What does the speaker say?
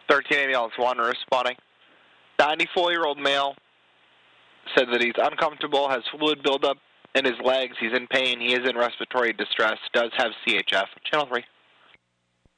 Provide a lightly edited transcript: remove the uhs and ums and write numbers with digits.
13 ambulance 1 responding. 94-year-old male said that he's uncomfortable, has fluid buildup in his legs, he's in pain, he is in respiratory distress, does have CHF. Channel 3.